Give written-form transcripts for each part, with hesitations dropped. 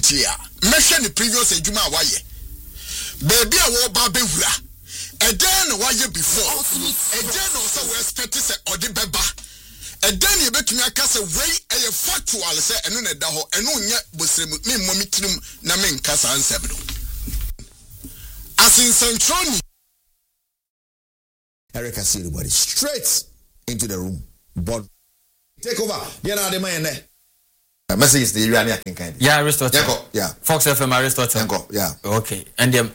tia measure the previous ejuma waye baby a wo ba bewura eden no waye before eden no so we expect say odi beba eden ye betumi aka say wey eye factual say eno na da ho eno nya bosrem me momi tirim na me nka sa ansem do as in Centroni Erica see everybody straight into the room but take over the man there. Message is the Iranian kind. Yeah, Aristotle. Yeah. Fox FM Aristotle. Yeah. Okay. And them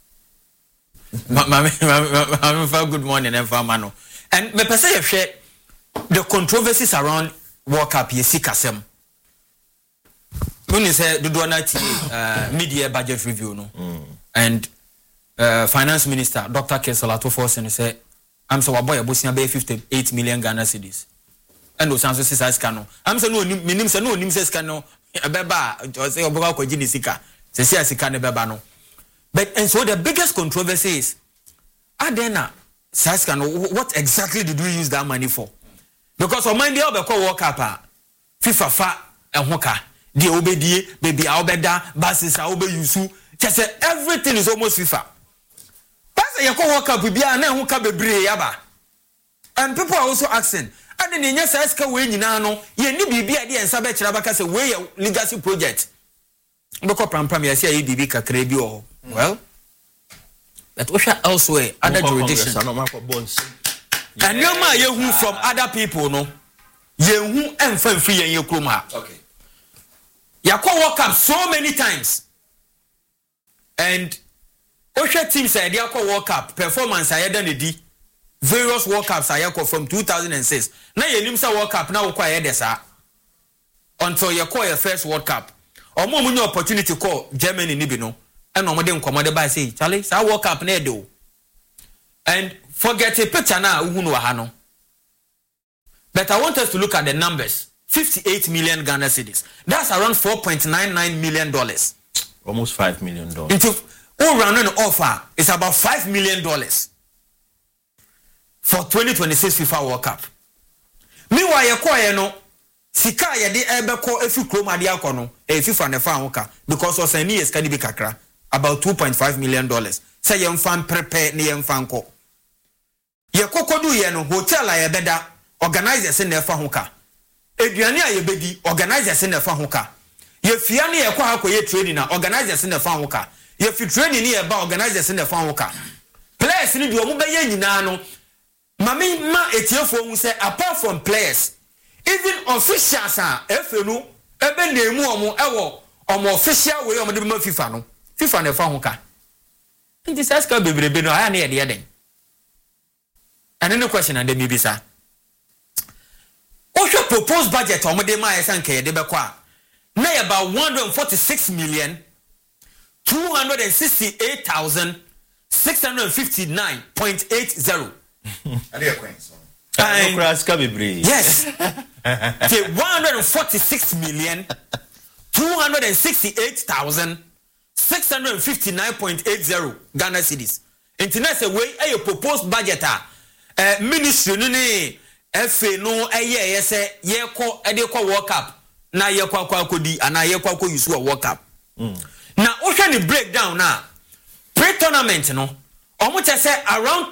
good morning and mano. And me pese ye share the controversies around World Cup ye see kasem. When you say do media budget review no. And finance minister Dr. Kesalato Forsen say I'm so boy abosia be 58 million Ghana cedis. And those answers is scano. I'm saying no minim say no nim say scano beba or say oboka ko gini sika. Say say sika ne beba no. But and so the biggest controversy is Adena scano what exactly did we use that money for? Because on Monday obeko World Cup FIFA fa enhoka die obedie baby obeda basis obeyusu just everything is almost FIFA. That's a World Cup bia na enhoka bebre yaba. And people are also asking and then yes aska we nyina no ye ni bibia de ensa be kira baka say we legacy project beko pram ya say bibi kakra bi o well that osha elsewhere other jurisdictions and you ma ye hu from other people no ye hu emfa free ye krom ha okay yakwa World Cup so many times and osha team say they yakwa World Cup performance ayeda ne di various World Cups are from 2006. Now you limsa World Cup now require this until you call your first World Cup. Or more money opportunity to call Germany Nibino and no more than commanded by say Charlie, sa World Cup ne do. And forget a picture now who hano. But I want us to look at the numbers. 58 million Ghana cedis. That's around $4.99 million. Almost $5 million. Into all round an offer is about $5 million. For 2026 FIFA World Cup. Meanwhile, you call no sika ye de ebeko efi krom ade akono FIFA ne fa hoka because of any years can be kakra about $2.5 million. Say you fan prepare ne you fan ko. Ye kokodu ye no hotel a ye beda organizers ne fa hoka. Eduane a ye bedi organizers ne fa hoka. Ye fia ne ye kwa akoye training na organizers ne fa hoka. Ye fi training ne ye ba organizers ne fa hoka. Players ni di omo be ye nyina no Mami ma etiefo hu say apart from players even officials efenu ebe nemu omo ewo omo official way omo de ma FIFA no FIFA na fa ho ka nti saska bebrebe no aya na ye de den and no question and me bisa o should propose budget omo de ma yesa nka ye de be kwa na ye about 146,268,659.80 Yes. 146,268,659.80 Ghana cedis. Internet way a proposed budget ministry ni FA no ye say ye ko e de ko World Cup na ye kwa kodi ana ye kwa ko use World Cup. Na o hwe ni breakdown na pre-tournament no omo say around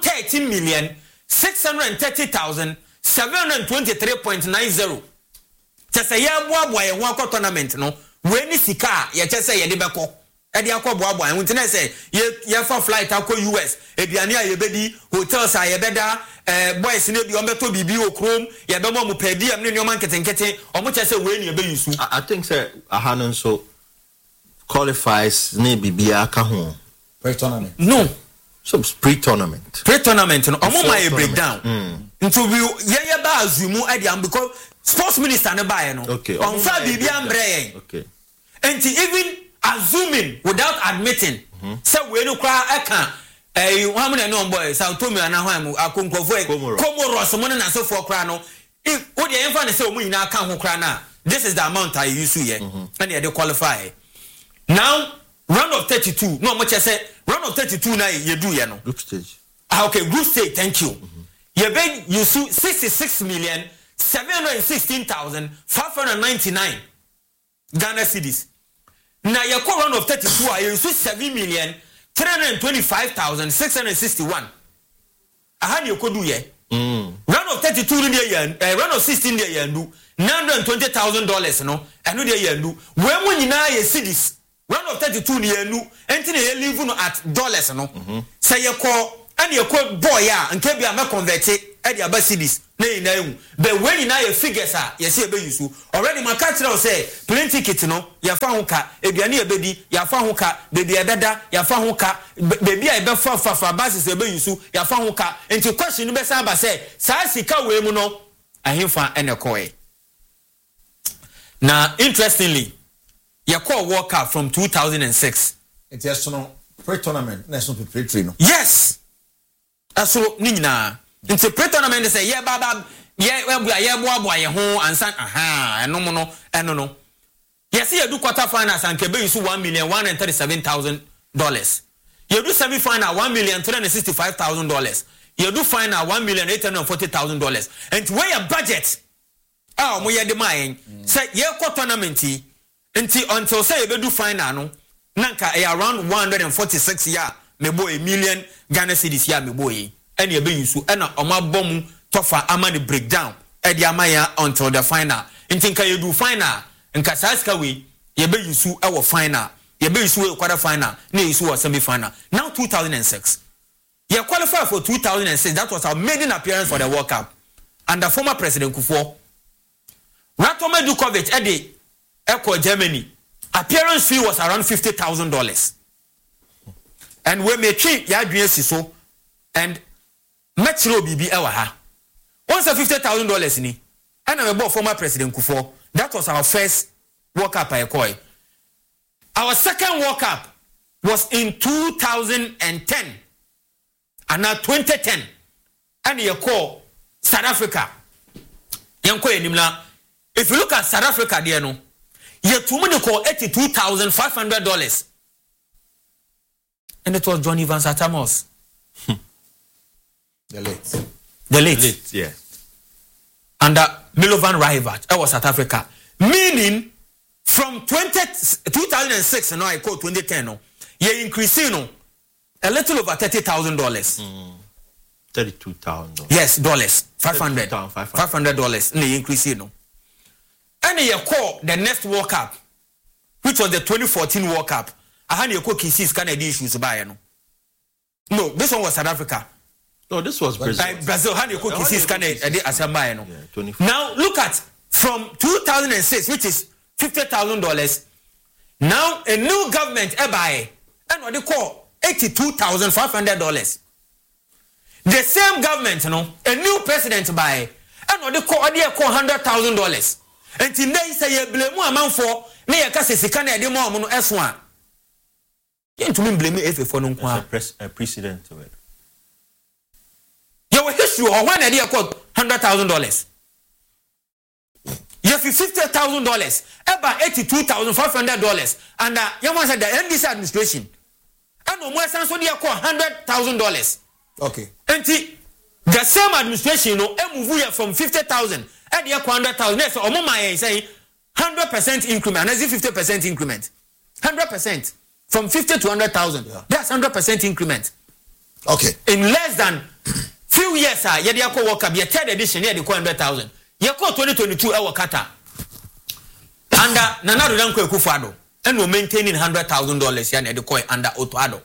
13,630,723.90. Chese ye boaboa ye ho akọ tournament no we ni sika ye chese ye de beko e de akọ boaboa ye ntina say ye for flight akọ US eduane a ye bedi hotels a ye beda boys ne bi o beto bibi okrom ye be mo per diem ne nyoma nketenkete omo chese we ni ye be yusu. I think say ahanon so qualifies ne bibia aka ho pre-tournament. No. So pre-tournament. Pre-tournament no omo my breakdown. Into we ye ba azumu e dia because sports minister ne ba ye no. Okay. On fa bibia mbre. Okay. And even assuming without admitting say we no kra eka how many no boy Sao Tome ana ho am akonkofo Comoros mo na so for kra no if wo de emfa ne say omu nyina aka ho kra na this is the amount I use here and they qualify. Now round of 32 no much say round of 32 na ye do ye no group stage. Okay, group stage, thank you. You beg you 66,716,599 Ghana cedis. na yɛkɔ round of 32 a yɛnso 7,325,661 aha ne yɛkɔdu yɛ round of 32 no deɛ yɛn round of 16 deɛ yɛndu $920,000 no ɛno deɛ yɛndu wei mu nyinaa yɛ cedis round of 32 ne yɛndu ɛnti na yɛ leave no at dollars no sɛ yɛkɔ ɛne yɛkɔ boy a nke bia me convert ɛde aba cedis na yina emu but when yina ye figures a yesi ebe yusu already my catch now say plane ticket no ya fa ho ka eduane ebedi ya fa ho ka baby ebeda ya fa ho ka baby a ebe fa basis ebe yusu ya fa ho ka enti question be say ba say sa sika we mu no ahemfa ene koe na interestingly ya call World Cup from 2006 it is no pre-tournament national preparatory no yes aso ni nyina nti pre-tournament say ye baba ye boa ye ho ansan eno no yes ye do quarter finals and kebe yusu $1,137,000 ye do semi final $1,365,000 ye do final $1,840,000 and where your budget mo ye de man say ye ko tournament nti until say ye do final no nanka around 146 ya mebo a million Ghana cedis ya mebo yi and ye be yusu ena omabom tofa amani breakdown e di amaya until the final nti nka ye do final nka saska we ye be yusu e wo final ye be yusu e quarter final na yusu wo semi final now 2006 ye qualify for 2006 that was our maiden appearance for the World Cup under former President Kufuor Ratome Dukovic e de Echo Germany appearance fee was around $50,000 and we may treat ya adwene so and metro bibi ewa ha once $50,000 ni and we bought former President Kufuor that was our first World Cup our second World Cup was in 2010 and now 2010 and you call South Africa yanko enimla if you look at South Africa there no you too many call $82,500 and it was Johnny Van Satamos the late yeah under Milovan Rajevac that was South Africa meaning from 2006 and now I call 2010 no you increasing no a little over $30,000 $32,000 yes dollars $500 they increasing no and you call the next World Cup which was the 2014 World Cup I had you call Kissis Canada issues by no this one was South Africa. No, this was Brazil. Brazil had you call Kissis Canada now look at from 2006 which is $50,000 now a new government buy and what they call $82,500 the same government a new president buy and what they call $100,000 and today say you blame amount for na you kase sika na de mo no eso a you to me blame if for no kwa a precedent to it you will history or when they call $100,000 you have $50,000 about $82,500 and you must say the NDC administration and no more sense so they call $100,000 okay and the same administration move you from 50,000 and you 100,000 so omoma say 100% increment and 50% increment 100% from 50 to 100,000 that's 100% increment okay in less than few years you dey call World Cup your third edition you dey call 100,000 you call 2022 e Qatar under Nana Danko Akufo-Addo and we maintaining $100,000 you dey call under Otto Addo.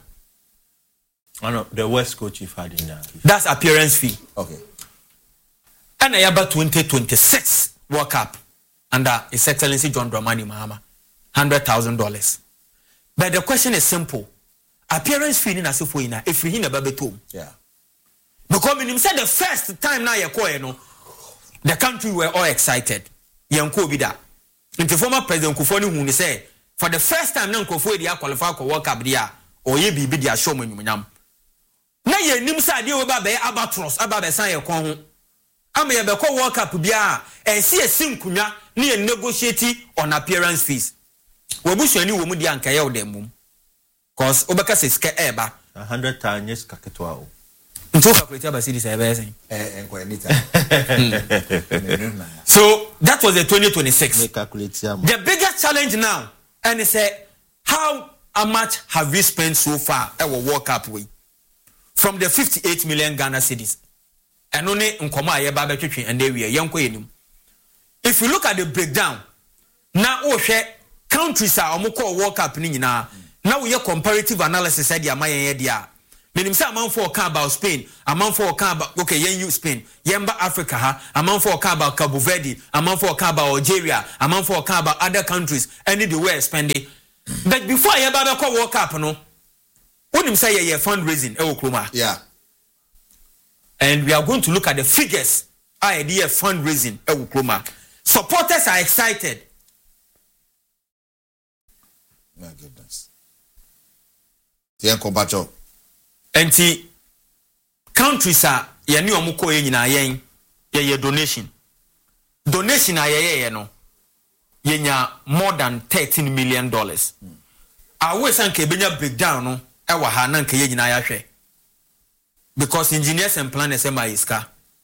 The West Coast Chief had in that. That's appearance fee. Okay. And I have 2026 World Cup under His Excellency John Dramani Mahama, $100,000. But the question is simple: appearance fee in Asifoina if we in a baby tomb. Yeah. Because when him said the first time now the country were all excited. Yanko bida. And the former President Kufuor who say for the first time now Kufuor dia qualify for World Cup dia or ye be dia show me nyam. Na ye nim sa de oba be abatros aba be san ye kon ho ama ye be ko World Cup bia e si nkunya na ye negotiate on appearance fees we busuani wo mu dia nka ye odem mum cause obeka se sika eba 100 times kaketwa o nto calculate aba cedis eba sen so that was the 2026 calculate the biggest challenge now and it's how much have we spent so far at World Cup way? From the 58 million Ghana cedis. And only nkoma ayeba between and they we yanko enim. If you look at the breakdown, now countries are omoko World Cup ni nyina. Now we have comparative analysis said ya maye dia. Meaning say amount for about Spain, amount for about okay, yen Spain, yemba Africa ha, amount for about Cabo Verde, amount for about Algeria, amount for about other countries, any the way spending. But before you about the World Cup no, when him say yeah fundraising, yeah. And we are going to look at the figures. Idea fundraising, supporters are excited. My goodness. Compacho. And countries are yani omuko yina yen ye donation. Donation are ye no. Yenya more than $13 million. Awe sanke benya breakdown no ewa ha na nke yina ya hwe. Because engineers and planners MISCA.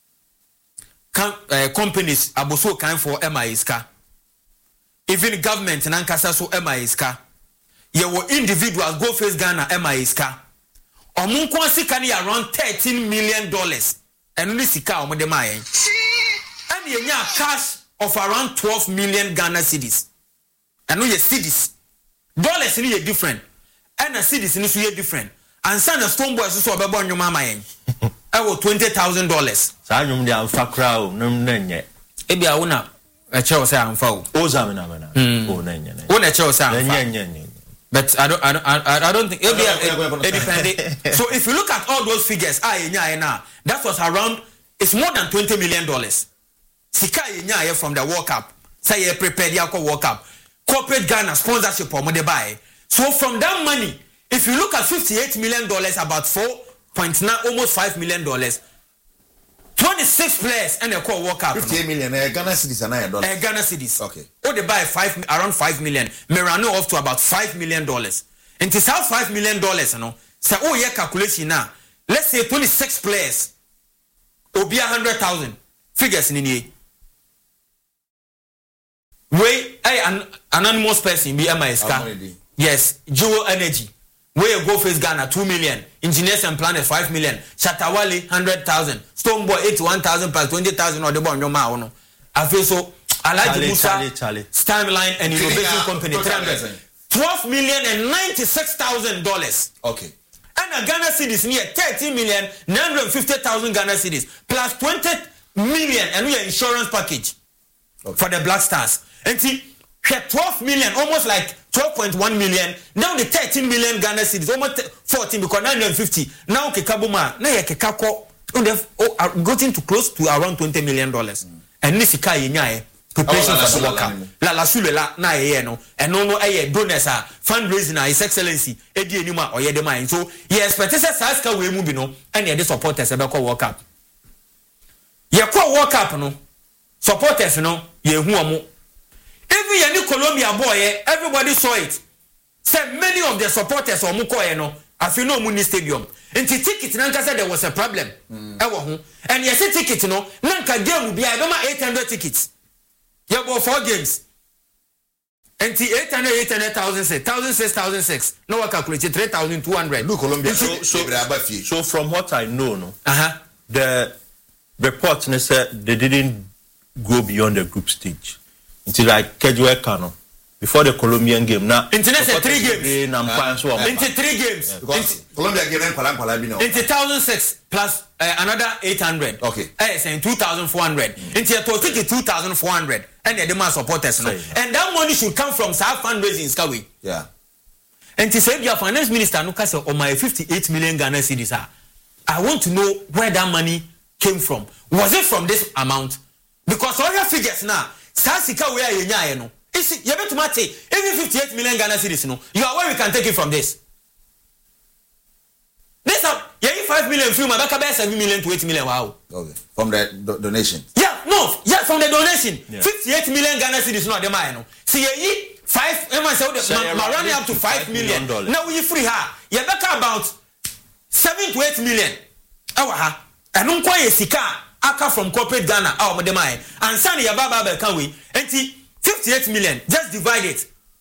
Companies aboso kan for MISCA. Even government nankasa so MISCA. Yewo individuals go face Ghana MISCA. Omunko sika ni around $13 million. And only sika omode ma yen. And yenya cash of around 12 million Ghana cedis. And no ye cedis. Dollars ni ye different. And a cedis ni so ye different. And son of Stone Boys so obebo nyoma ma yen. Ewo $20,000. Sa nyum dia amfa kra o num nenye. Ebi a wona e che o say amfa o. O za me na me na. O nenye. Wona che o say amfa. Nenye. But I don't think it depends. So if you look at all those figures, that was around, it's more than $20 million. Sika yenya from the World Cup. Say you prepared your World Cup. Corporate Ghana sponsorship or money buy. So from that money, if you look at $58 million, about 4.9, almost $5 million, 26 players and a core World Cup. 58 million Ghana cedis and $9. Ghana cedis. Okay. Or they buy around $5 million. Merano off to about $5 million. And to sell $5 million, you know. So oh yeah, calculation now. Let's say 26 players. Obi 100,000 figures in the way an anonymous person be MISCA. Yes, Jewel Energy. Where you go face Ghana 2 million, engineers and planners 5 million, Shatawale 100,000, Stoneboy 81,000 plus 20,000 or the bon no ma. I feel so. I like Musa Timeline and Innovation Company 300, $12,096,000. Okay. And a Ghana cedis near 30,950,000 Ghana cedis plus 20 million and we are insurance package for the Black Stars. And see, 12 million, almost like 12.1 million. Now the 13 million Ghana cedis, almost 14 because 950. Now Kekabuma, now Kekako, are getting to close to around $20 million. And this is preparation for the World Cup. La Sulela na no, and no donors are fundraising His Excellency Eddie Numa or Yedema. So he expects Saska we move no, and the supporters about World Cup. Ye call World Cup no supporters no ye who. Even any Colombia boy, everybody saw it. Said many of the supporters of Mukoye no, I feel no Muni Stadium. And the ticket Nanka said there was a problem. And yes, a ticket no, Nanka game will be I don't 800 tickets. You go 4 games. And the 800,000 say 1,006. No one calculated 3,200. No Colombia. So from what I know, the report said they didn't go beyond the group stage. Until like Kejuekano before the Colombian game. Now, Internet 3 games. Into 3 games. Because Colombia game and Palambino. Into 1,006 plus another 800. Okay. Saying 2,400. Into a total 2,400. And the demand supporters. No? And that money should come from South fundraising. Skawi. Yeah. And to say your finance minister Nukasa on my 58 million Ghana cedis. I want to know where that money came from. Was it from this amount? Because all your figures now. Sasika where you no. Is you bet to mate even 58 million Ghana cedis no. You are where we can take it from this. This up 5 million film back about 7 million to 8 million wow. Okay. From the donation. Yeah, from the donation. Yeah. 58 million Ghana cedis no the man no. See ye 5 running up to $5 million. Now we free her. You back about 7 to 8 million. Awa and unko sika aka from corporate Ghana our the mine and sani ya baba be can we enti 58 million just divide it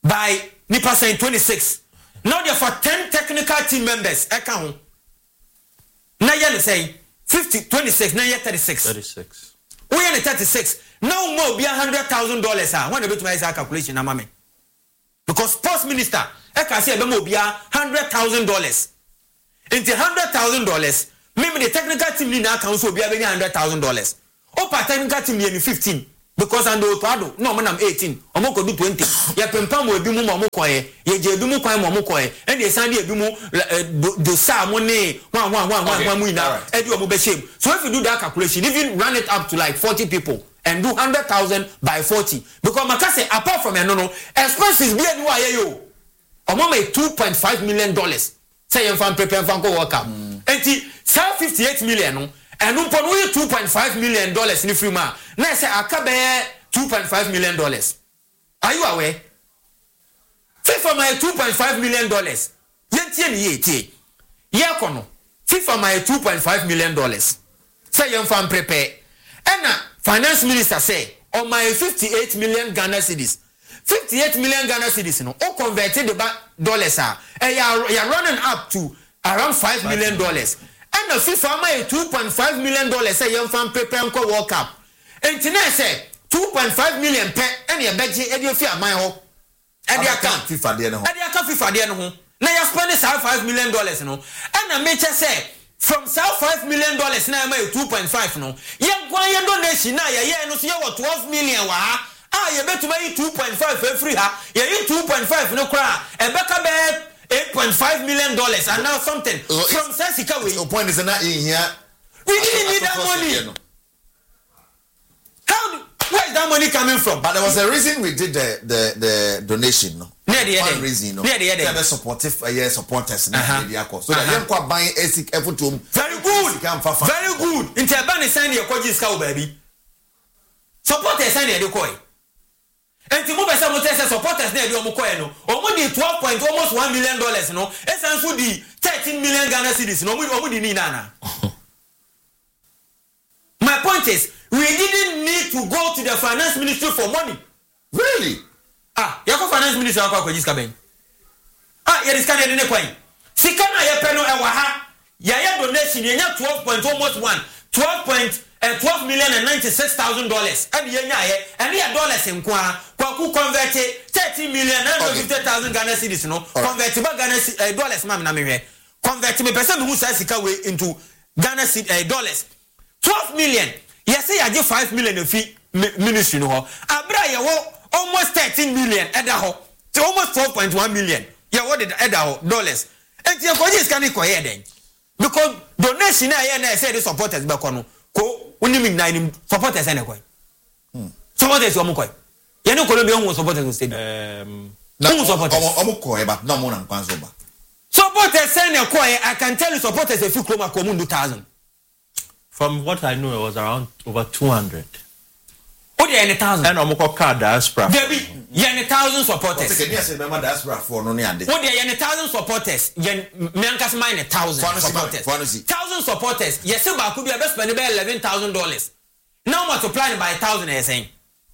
by nipa saying 26. Now there for 10 technical team members account. Now you say 50 26 now you 36. 36. We are 36. No more be $100,000 when bit my calculation amame. Because sports minister I can say be more be $100,000. Into $100,000 maybe the technical team in our council be $100,000. Opa technical team ni 15 because and do no man am 18 omoko do 20 ya pempam we bi mu mo koye ye je bi mu kwan mo koye and dey sand e bi mu do sa mo ne wan mu ina e di omo be shame. So if you do that calculation even run it up to like 40 people and do 100,000 by 40 because makase apart from no expenses be any wa ye yo omo make $2.5 million say you fan prepare fan go work out enti 58 million no and no $2.5 million in free ma. Now say akabe $2.5 million. Are you aware? FIFA my $2.5 million. Yentie ni yeti. Yakono. FIFA my $2.5 million. Say you fan prepare. And finance minister say on my 58 million Ghana cedis. 58 million Ghana cedis no. O converted the dollars are. You're running up to around $5 million. And the FIFA my $2.5 million say you fan prepare and World Cup. And tonight say 2.5 million per any budget and you fear my hope. And the account FIFA there no. And the account FIFA there no. Now you spend $5 million no. And the major say from $5 million now my 2.5 no. You go your donation now yeah no so you 12 million wa. You bet to buy 2.5 free ha. You 2.5 no cry. And back about $8.5 million and now something from Sasika way. Your point is not in here. We didn't need that money. Where is that money coming from? But there was a reason we did the donation. No? One reason. No? The supportive supporters. So that you buying ASIC effort to very good. Very good. In Tabani sign your coaches cow baby. Supporters sign your coy. And to move a supporters near your Mokoeno, only almost $1 million, no, essence would be 13 million Ghana cedis, no, we only need Nana. My point is, we didn't need to go to the finance ministry for money. Really? Yako finance ministry, here is Canada in a coin. Sikana Yapeno Ewaha, Yaya donation, you have 12 million and $96,000 and here dollars in Kwaku converted 30 million and 50,000 Ghana cedis no convert Ghana dollars mam na me convert me person who says way into Ghana dollars 12 million yes say I give 5 million of fee ministry no abra ye almost 13 million edaho to almost 12.1 million yeah what did edaho dollars and your colleagues can go here then because donation na say the supporters be kono ko unimi nine supporters ene koy supporters omo koy ye no Colombia won supporters stadium no supporters omo koy ba no mo na kwanzo ba supporters ene koy I can tell you supporters if you Chroma ko 2,000 from what I know it was around over 200 o dey 1,000 and omo ko card diaspora Debbie ye 1,000 supporters okay dey say remember diaspora for no ne ade o dey 1,000 supporters ye me ankas mine 1,000 supporters 1,000 supporters yes ba ku be spend $11,000 now multiply by 1,000 is saying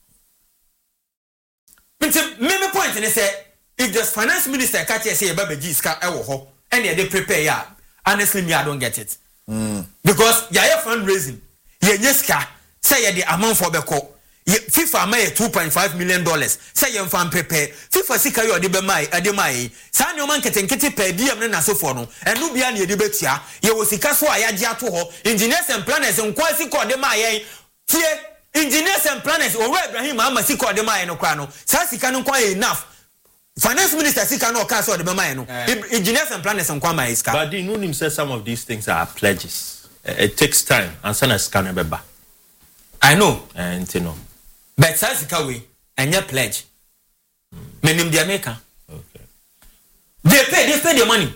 me point in say if the finance minister catch say e ba beji ska e wo ho and they prepare ya honestly me I don't get it because ya fundraising ye nyeska say ye the amount for beko FIFA may $2.5 million say you fan prepare FIFA sika yo de be mai ade mai sa ne o man ketenkete per diem ne na so for no enu bia ne de betua ye wo sika so ayaje ato ho engineers and planners nkwasi ko de mai tie engineers and planners o Ibrahim Muhammad sika de mai no kwa no sa sika no kwa enough finance minister sika no ka so de be mai no engineers and planners nkwa mai sika but the no say some of these things are pledges it takes time and sana sika no beba I know and you know but Sasika we and your pledge. Meaning the America. Okay. They pay the money.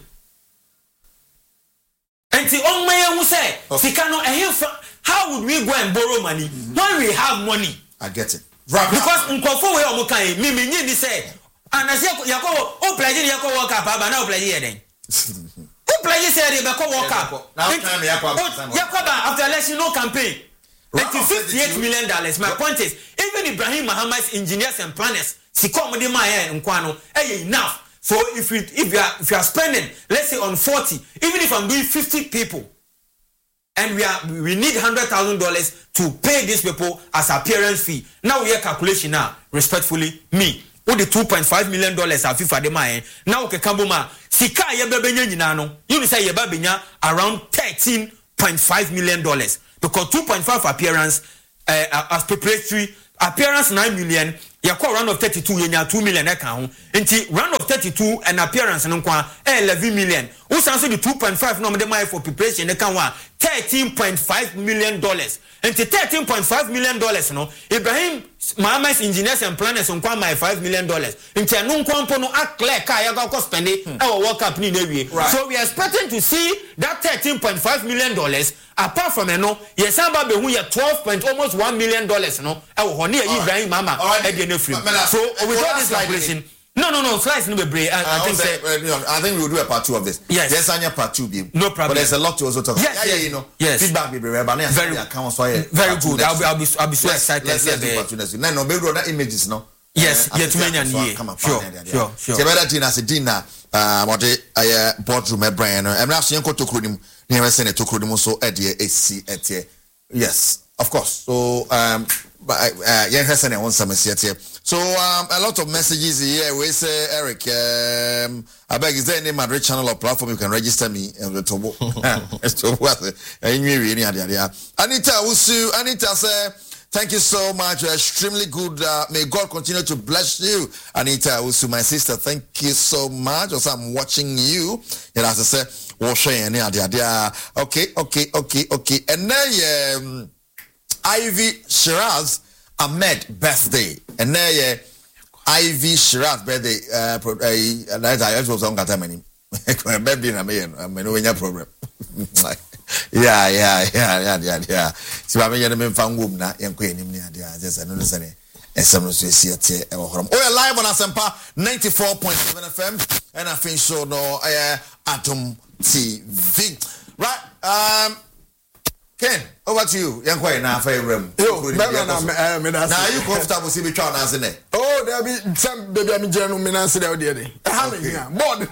And the old man who say, how would we go and borrow money when we have money? I get it. Because Nkofo we omukai, me say, and I say, Yako, pledge Yako walk up, but now pledge here then. Who pledge said they walk up? Now, Yakoba after election no campaign. $58 million. My point is, even Ibrahim Muhammad's engineers and planners sika omde ma nkwa enough. So if you are spending, let's say on 40, even if I'm doing 50 people, and we need $100,000 to pay these people as appearance fee. Now we have calculation now, respectfully, me. With the $2.5 million I FIFA de my now ke kamboma sika yebebenya nyina no you say yebabenya around $13.5 million because 2.5 appearance as preparatory appearance 9 million yakwa round of 32 yenya 2 million eka ho enti round of 32 and appearance no kwa 11 million who sanso the 2.5 no de my for preparation eka ho $13.5 million enti $13.5 million no Ibrahim Mama's engineers and planners on kwa my $5 million enti anu nkwampo no clear ka ya go spend our world cup ni na wie so we are expecting to see that $13.5 million apart from no yes amba be hu ye 12 almost $1 million no ho na Ibrahim Mama so with all this calculation no slides no be break I think we will do a part 2 of this. Yes anya part 2 be no problem, but there's a lot to also talk about. You know feedback be very good. I'll be so excited. Let's do no be that images no yes yet many sure better thing as a dinner what boardroom brain and now so to kronim near send to kronim so e yes of course so so a lot of messages here. We say Eric, I beg, is there any Madrid channel or platform you can register me? Anita Usu, Anita say, thank you so much. You're extremely good. May God continue to bless you. Anita Usu, my sister, thank you so much. Also, I'm watching you. And as I say, okay. And then Ivy Shiraz Ahmed birthday and there Ivy Shiraz birthday and I was on Katamani baby na me no problem yeah si ba me yene me fa ngum na yenko enim ne ade a just no say esem no so esi e horom live on Asempa 94.7 FM and I think so no Atom TV right. Ken, over to you. Young boy, now for your room. Now you comfortable see me trying to answer it. Oh, there be some baby. I'm general minister there. Board.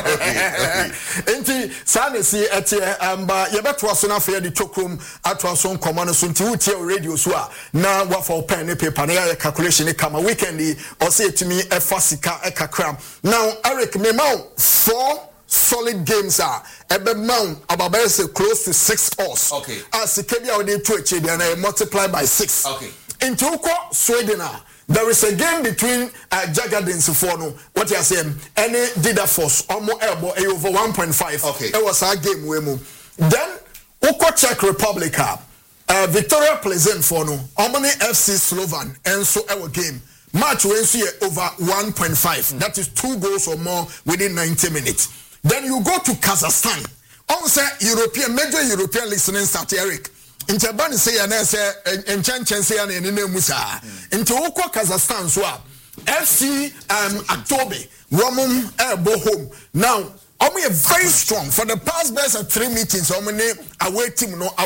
Enti Sunday see at but you better was enough for the talkroom at was on command soon to radio so now what for pen paper na calculation come a weekend or say to me a fasika a kakram. Now Eric me mount 4 solid games are ebe mount about close to 6 odds. Okay. As Kebia would to achieve and I multiply by 6. Okay. In Toko, Sweden, there is a game between Jagadins for no what you are saying any did a force or more elbow over 1.5. Okay. It was our game we move. Then Oko Czech Republic Victoria Pleasant for no Omani FC Slovan and so our game. Match we see over 1.5. That is 2 goals or more within 90 minutes. Then you go to Kazakhstan. Also, major European listening start Eric. In Japan say and say in Chen say and in Musa. Into Oko Kazakhstan so FC Aktobe Romum Bohom. Now, we are very strong for the past best 3 meetings. Away team no